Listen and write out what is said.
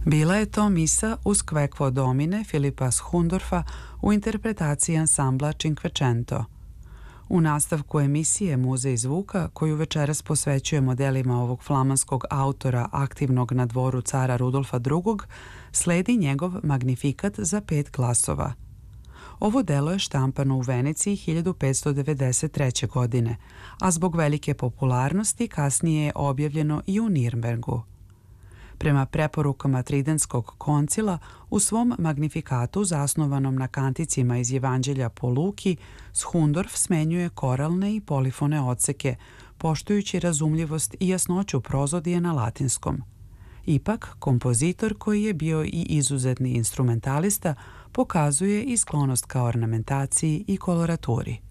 Bila je to misa uz Quae quo Domine Filipa Schundorfa u interpretaciji ansambla Cinquecento. U nastavku emisije Muzej zvuka, koju večeras posvećuje modelima ovog flamanskog autora aktivnog na dvoru cara Rudolfa II, sledi njegov Magnifikat za 5 glasova. Ovo delo je štampano u Veneciji 1593. godine, a zbog velike popularnosti kasnije je objavljeno i u Nirnbergu. Prema preporukama Tridentskog koncila, u svom Magnifikatu, zasnovanom na kanticima iz Evanđelja po Luki, Schundorf smenjuje koralne i polifone odseke, poštujući razumljivost i jasnoću prozodije na latinskom. Ipak, kompozitor, koji je bio i izuzetni instrumentalista, pokazuje i sklonost ka ornamentaciji i koloraturi.